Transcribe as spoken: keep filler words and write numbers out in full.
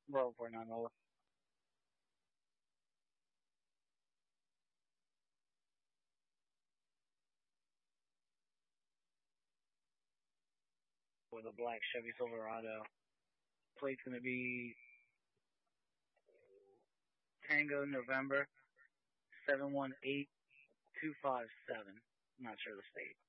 Well, for none for the black Chevy Silverado. Plate's gonna be Tango November seven one eight two five seven. I'm not sure the state.